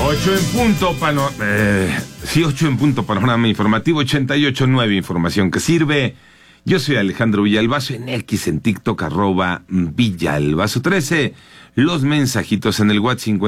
8 en punto, 8 en punto, panorama informativo, 88.9, información que sirve. Yo soy Alejandro Villalbazo, en X, en TikTok, @Villalbazo13. Los mensajitos en el WhatsApp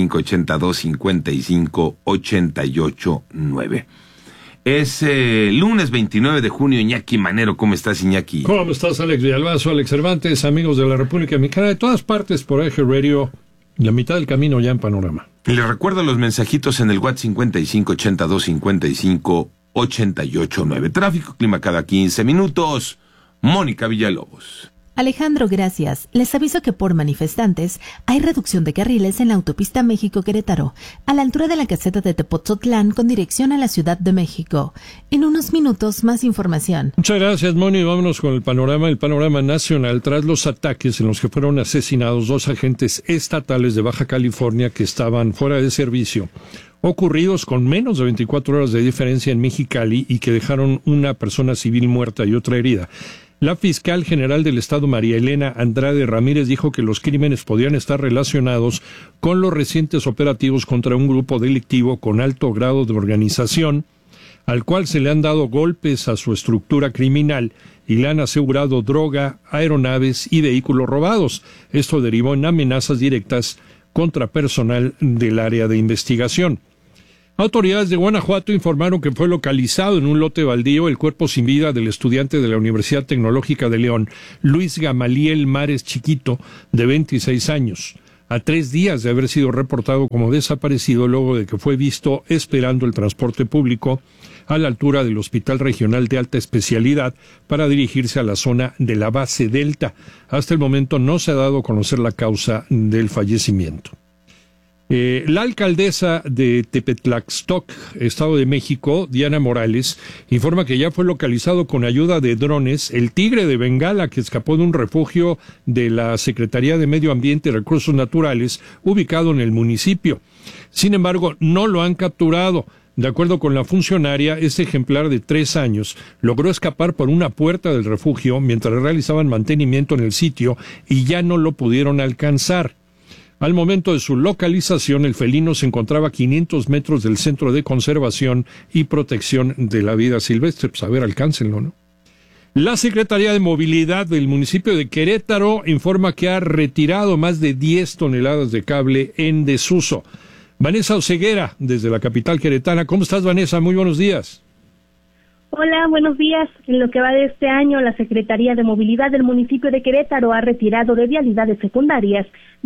5582-5588-9. Es lunes 29 de junio, Iñaki Manero. ¿Cómo estás, Iñaki? ¿Cómo estás, Alex Villalbazo, Alex Cervantes, amigos de la República Mexicana, de todas partes por Eje Radio, la mitad del camino ya en Panorama? Les recuerdo los mensajitos en el WhatsApp 5582-5588-9. Tráfico, clima cada 15 minutos. Mónica Villalobos. Alejandro, gracias. Les aviso que por manifestantes hay reducción de carriles en la autopista México-Querétaro, a la altura de la caseta de Tepoztlán con dirección a la Ciudad de México. En unos minutos, más información. Muchas gracias, Moni. Vámonos con el panorama nacional. Tras los ataques en los que fueron asesinados 2 agentes estatales de Baja California que estaban fuera de servicio, ocurridos con menos de 24 horas de diferencia en Mexicali y que dejaron una persona civil muerta y otra herida, la fiscal general del estado, María Elena Andrade Ramírez, dijo que los crímenes podían estar relacionados con los recientes operativos contra un grupo delictivo con alto grado de organización, al cual se le han dado golpes a su estructura criminal y le han asegurado droga, aeronaves y vehículos robados. Esto derivó en amenazas directas contra personal del área de investigación. Autoridades de Guanajuato informaron que fue localizado en un lote baldío el cuerpo sin vida del estudiante de la Universidad Tecnológica de León, Luis Gamaliel Mares Chiquito, de 26 años, a 3 días de haber sido reportado como desaparecido luego de que fue visto esperando el transporte público a la altura del Hospital Regional de Alta Especialidad para dirigirse a la zona de la base Delta. Hasta el momento no se ha dado a conocer la causa del fallecimiento. La alcaldesa de Tepetlaxtoc, Estado de México, Diana Morales, informa que ya fue localizado con ayuda de drones el tigre de Bengala que escapó de un refugio de la Secretaría de Medio Ambiente y Recursos Naturales ubicado en el municipio. Sin embargo, no lo han capturado. De acuerdo con la funcionaria, este ejemplar de 3 años logró escapar por una puerta del refugio mientras realizaban mantenimiento en el sitio y ya no lo pudieron alcanzar. Al momento de su localización, el felino se encontraba a 500 metros del Centro de Conservación y Protección de la Vida Silvestre. Pues a ver, alcáncenlo, ¿no? La Secretaría de Movilidad del municipio de Querétaro informa que ha retirado más de 10 toneladas de cable en desuso. Vanessa Oseguera, desde la capital queretana. ¿Cómo estás, Vanessa? Muy buenos días. Hola, buenos días. En lo que va de este año, la Secretaría de Movilidad del municipio de Querétaro ha retirado de vialidades secundarias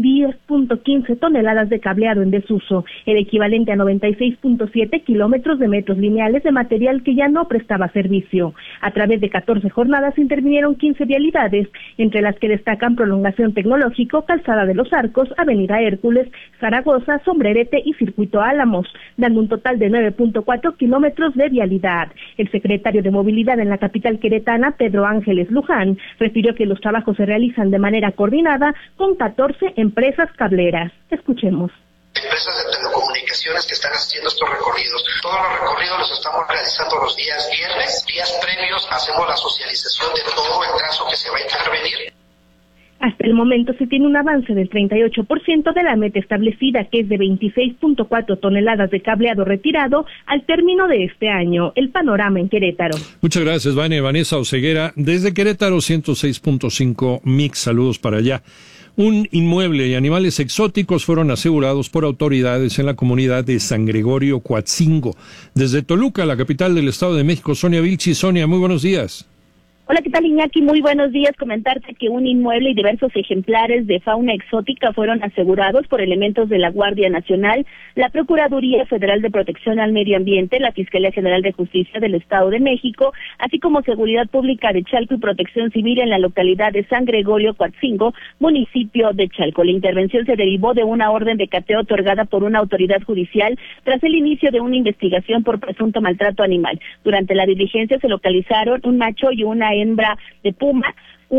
10.15 toneladas de cableado en desuso, el equivalente a 96.7 kilómetros de metros lineales de material que ya no prestaba servicio. A través de 14 jornadas intervinieron 15 vialidades, entre las que destacan Prolongación Tecnológico, Calzada de los Arcos, Avenida Hércules, Zaragoza, Sombrerete y Circuito Álamos, dando un total de 9.4 kilómetros de vialidad. El secretario de Movilidad en la capital queretana, Pedro Ángeles Luján, refirió que los trabajos se realizan de manera coordinada con 14 empresas cableras. Escuchemos. Empresas de telecomunicaciones que están haciendo estos recorridos. Todos los recorridos los estamos realizando los días viernes. Días previos hacemos la socialización de todo el trazo que se va a intervenir. Hasta el momento se tiene un avance del 38% de la meta establecida, que es de 26.4 toneladas de cableado retirado al término de este año. El panorama en Querétaro. Muchas gracias, Vanessa Oseguera. Desde Querétaro, 106.5 Mix. Saludos para allá. Un inmueble y animales exóticos fueron asegurados por autoridades en la comunidad de San Gregorio Coatzingo. Desde Toluca, la capital del Estado de México, Sonia Vilchi. Sonia, muy buenos días. Hola, ¿qué tal, Iñaki? Muy buenos días. Comentarte que un inmueble y diversos ejemplares de fauna exótica fueron asegurados por elementos de la Guardia Nacional, la Procuraduría Federal de Protección al Medio Ambiente, la Fiscalía General de Justicia del Estado de México, así como Seguridad Pública de Chalco y Protección Civil en la localidad de San Gregorio Coatzingo, municipio de Chalco. La intervención se derivó de una orden de cateo otorgada por una autoridad judicial tras el inicio de una investigación por presunto maltrato animal. Durante la diligencia se localizaron un macho y una hembra de puma, un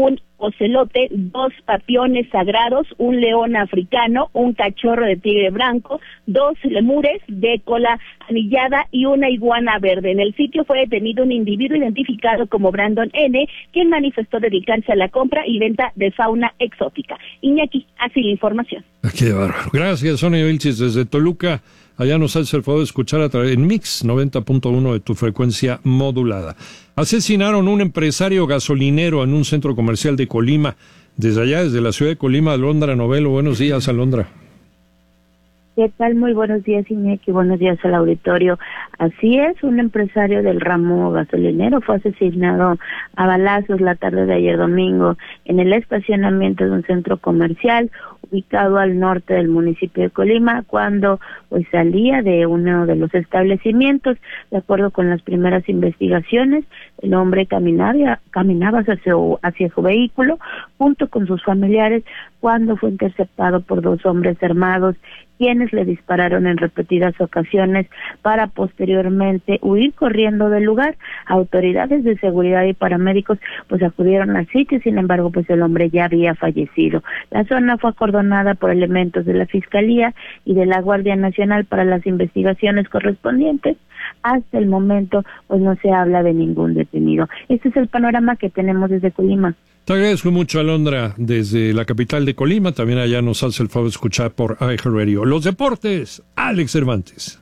ocelote, 2 papiones sagrados, un león africano, un cachorro de tigre blanco, 2 lemures de cola anillada y una iguana verde. En el sitio fue detenido un individuo identificado como Brandon N., quien manifestó dedicarse a la compra y venta de fauna exótica. Iñaki, así la información. Qué bárbaro. Gracias, Sonia Vilchis, desde Toluca. Allá nos hace el favor de escuchar a través en Mix 90.1 de tu frecuencia modulada. Asesinaron a un empresario gasolinero en un centro comercial de Colima. Desde allá, desde la ciudad de Colima, Alondra Novelo. Buenos días, Alondra. ¿Qué tal? Muy buenos días, Iñaki. Buenos días al auditorio. Así es, un empresario del ramo gasolinero fue asesinado a balazos la tarde de ayer domingo en el estacionamiento de un centro comercial ubicado al norte del municipio de Colima, cuando salía de uno de los establecimientos. De acuerdo con las primeras investigaciones, el hombre caminaba hacia su vehículo junto con sus familiares cuando fue interceptado por 2 hombres armados, quienes le dispararon en repetidas ocasiones para posteriormente huir corriendo del lugar. Autoridades de seguridad y paramédicos acudieron al sitio, sin embargo el hombre ya había fallecido. La zona fue acordonada por elementos de la Fiscalía y de la Guardia Nacional para las investigaciones correspondientes. Hasta el momento no se habla de ningún detenido. Este es el panorama que tenemos desde Colima. Te agradezco mucho, Alondra, desde la capital de Colima. También allá nos hace el favor de escuchar por iHeartRadio. Los deportes, Alex Cervantes.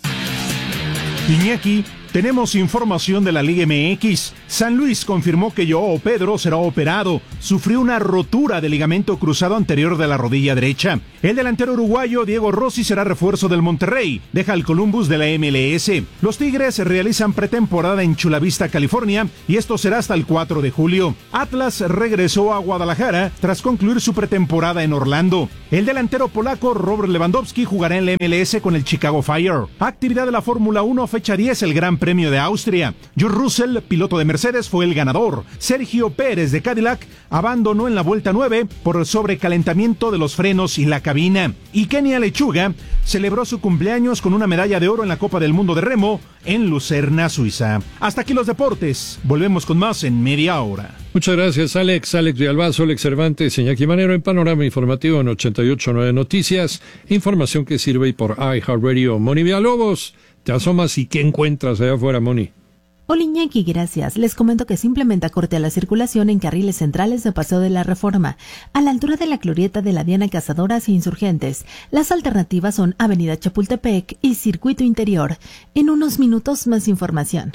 Iñaki, tenemos información de la Liga MX. San Luis confirmó que Joao Pedro será operado. Sufrió una rotura de ligamento cruzado anterior de la rodilla derecha. El delantero uruguayo Diego Rossi será refuerzo del Monterrey. Deja al Columbus de la MLS. Los Tigres realizan pretemporada en Chula Vista, California, y esto será hasta el 4 de julio. Atlas regresó a Guadalajara tras concluir su pretemporada en Orlando. El delantero polaco Robert Lewandowski jugará en la MLS con el Chicago Fire. Actividad de la Fórmula 1, fecha 10, el Gran Premio de Austria. George Russell, piloto de Mercedes, fue el ganador. Sergio Pérez de Cadillac abandonó en la vuelta 9 por el sobrecalentamiento de los frenos y la cabina. Y Kenia Lechuga celebró su cumpleaños con una medalla de oro en la Copa del Mundo de Remo en Lucerna, Suiza. Hasta aquí los deportes. Volvemos con más en media hora. Muchas gracias, Alex. Alex Villalbazo, Alex Cervantes, Iñaki Manero en Panorama Informativo en 88.9 Noticias. Información que sirve por iHeartRadio. Moni Villalobos, te asomas y ¿qué encuentras allá afuera, Moni? Hola Iñaki, gracias. Les comento que se implementa corte a la circulación en carriles centrales de Paseo de la Reforma, a la altura de la glorieta de la Diana Cazadoras e Insurgentes. Las alternativas son Avenida Chapultepec y Circuito Interior. En unos minutos más información.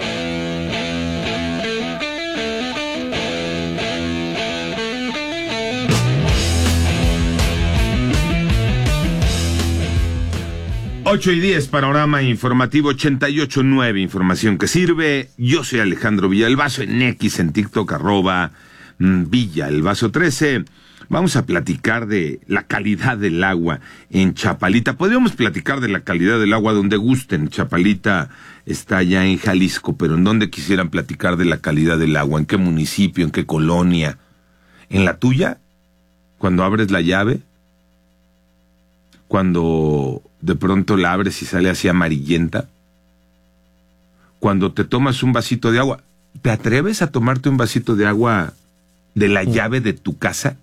Ocho y 10, Panorama Informativo 88.9, información que sirve. Yo soy Alejandro Villalbazo, en X, en TikTok, @Villalbazo13. Vamos a platicar de la calidad del agua en Chapalita. Podríamos platicar de la calidad del agua donde gusten. Chapalita está allá en Jalisco, pero ¿en dónde quisieran platicar de la calidad del agua? ¿En qué municipio? ¿En qué colonia? ¿En la tuya? Cuando abres la llave, cuando de pronto la abres y sale así amarillenta. Cuando te tomas un vasito de agua, ¿te atreves a tomarte un vasito de agua de la llave de tu casa?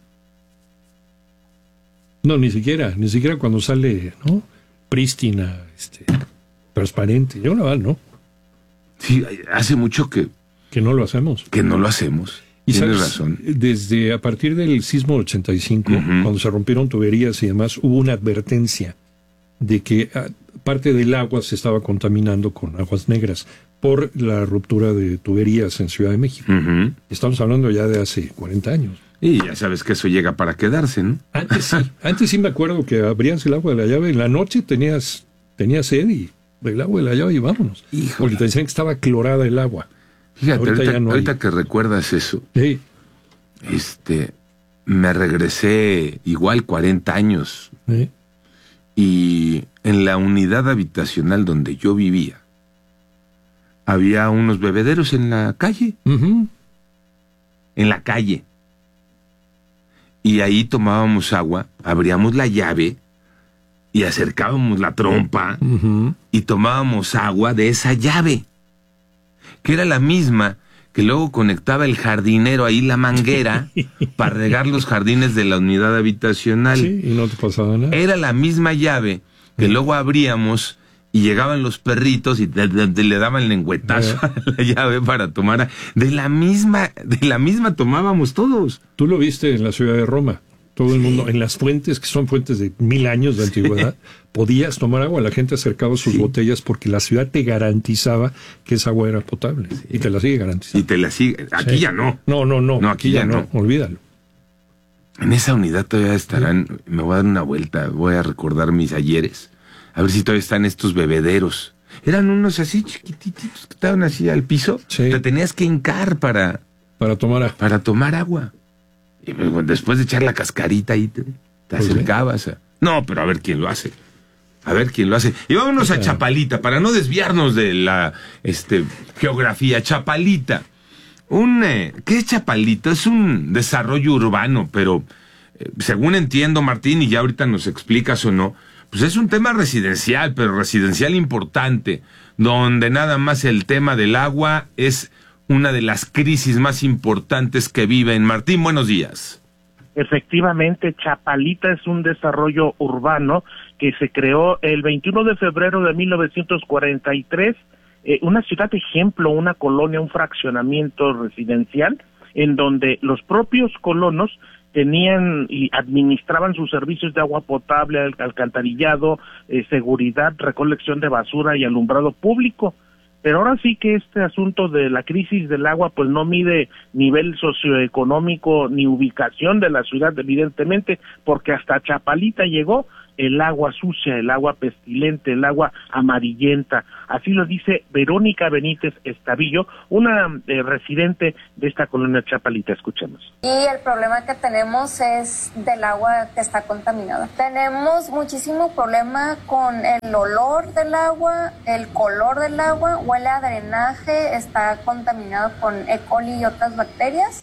No, ni siquiera cuando sale, ¿no? Prístina, transparente. Yo la verdad, ¿no? Sí, hace mucho que no lo hacemos. Que no lo hacemos. Y tienes sabes, razón. Desde a partir del sismo del 85, cuando se rompieron tuberías y demás, hubo una advertencia de que parte del agua se estaba contaminando con aguas negras por la ruptura de tuberías en Ciudad de México. Estamos hablando ya de hace 40 años. Y ya sabes que eso llega para quedarse, ¿no? Antes sí me acuerdo que abrías el agua de la llave, en la noche tenías sed y el agua de la llave y vámonos. Híjole. Porque te decían que estaba clorada el agua. Fíjate, ahorita que recuerdas eso, sí. Me regresé igual 40 años. ¿Sí? Y en la unidad habitacional donde yo vivía, había unos bebederos en la calle. En la calle. Y ahí tomábamos agua, abríamos la llave y acercábamos la trompa y tomábamos agua de esa llave, que era la misma que luego conectaba el jardinero ahí la manguera para regar los jardines de la unidad habitacional. Sí, y no te pasaba nada. Era la misma llave que luego abríamos y llegaban los perritos y le daban lengüetazo a la llave para tomar. De la misma tomábamos todos. Tú lo viste en la ciudad de Roma. Todo el mundo, en las fuentes, que son fuentes de 1000 años de antigüedad, podías tomar agua. La gente acercaba sus botellas porque la ciudad te garantizaba que esa agua era potable. Y te la sigue garantizando. Y te la sigue. Aquí ya no. No, aquí ya no. Olvídalo. En esa unidad todavía estarán. Me voy a dar una vuelta. Voy a recordar mis ayeres. A ver si todavía están estos bebederos. Eran unos así chiquititos que estaban así al piso. Sí. Te tenías que hincar para tomar agua. Y después de echar la cascarita ahí te acercabas. No, pero a ver quién lo hace. Y vámonos a Chapalita, para no desviarnos de la geografía. Chapalita. ¿Qué es Chapalita? Es un desarrollo urbano, pero según entiendo, Martín, y ya ahorita nos explicas o no, pues es un tema residencial, pero residencial importante, donde nada más el tema del agua es una de las crisis más importantes que viven. Martín, buenos días. Efectivamente, Chapalita es un desarrollo urbano que se creó el 21 de febrero de 1943, una ciudad ejemplo, una colonia, un fraccionamiento residencial, en donde los propios colonos tenían y administraban sus servicios de agua potable, alcantarillado, seguridad, recolección de basura y alumbrado público. Pero ahora sí que este asunto de la crisis del agua pues no mide nivel socioeconómico ni ubicación de la ciudad, evidentemente, porque hasta Chapalita llegó el agua sucia, el agua pestilente, el agua amarillenta. Así lo dice Verónica Benítez Estavillo, una residente de esta colonia Chapalita. Escuchemos. Y el problema que tenemos es del agua que está contaminada. Tenemos muchísimo problema con el olor del agua, el color del agua, huele a drenaje, está contaminado con E. coli y otras bacterias.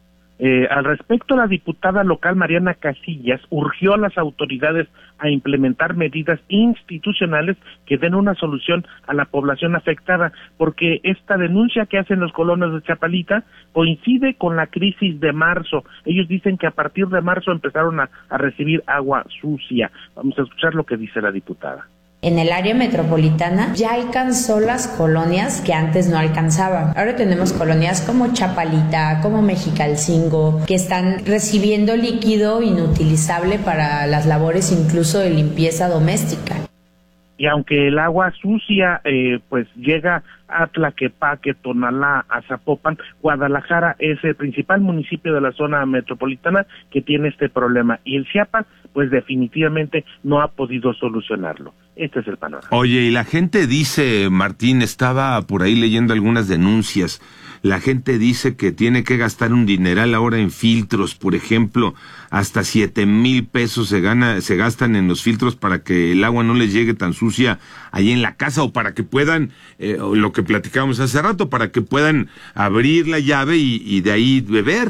Al respecto, la diputada local Mariana Casillas urgió a las autoridades a implementar medidas institucionales que den una solución a la población afectada, porque esta denuncia que hacen los colonos de Chapalita coincide con la crisis de marzo. Ellos dicen que a partir de marzo empezaron a recibir agua sucia. Vamos a escuchar lo que dice la diputada. En el área metropolitana ya alcanzó las colonias que antes no alcanzaban. Ahora tenemos colonias como Chapalita, como Mexicalcingo, que están recibiendo líquido inutilizable para las labores incluso de limpieza doméstica. Y aunque el agua sucia pues llega a Tlaquepaque, Tonalá, a Zapopan, Guadalajara es el principal municipio de la zona metropolitana que tiene este problema. Y el Chiapas pues definitivamente no ha podido solucionarlo. Este es el panorama. Oye, y la gente dice, Martín, estaba por ahí leyendo algunas denuncias, la gente dice que tiene que gastar un dineral ahora en filtros, por ejemplo, hasta 7,000 pesos se gastan en los filtros para que el agua no les llegue tan sucia ahí en la casa, o para que puedan, lo que platicábamos hace rato, para que puedan abrir la llave y de ahí beber.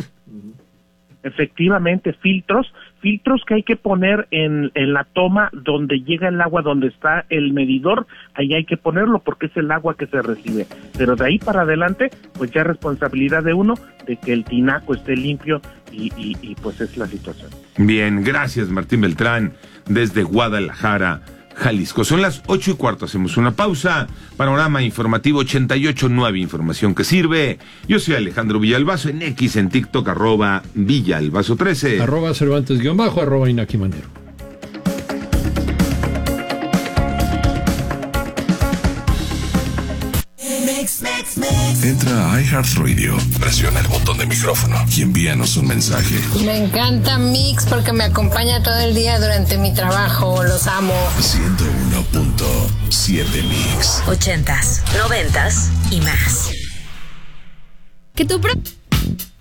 Efectivamente, filtros que hay que poner en la toma donde llega el agua, donde está el medidor, ahí hay que ponerlo porque es el agua que se recibe. Pero de ahí para adelante, pues ya es responsabilidad de uno de que el tinaco esté limpio y pues es la situación. Bien, gracias Martín Beltrán, desde Guadalajara, Jalisco. Son las 8:15, hacemos una pausa. Panorama informativo 88.9, información que sirve. Yo soy Alejandro Villalbazo, en X, en TikTok, @Villalbazo13. @Cervantes_, @Inaki Manero. Entra a iHeartRadio, presiona el botón de micrófono y envíanos un mensaje. Me encanta Mix porque me acompaña todo el día durante mi trabajo. Los amo. 101.7 Mix. 80s, 90s y más. Que tu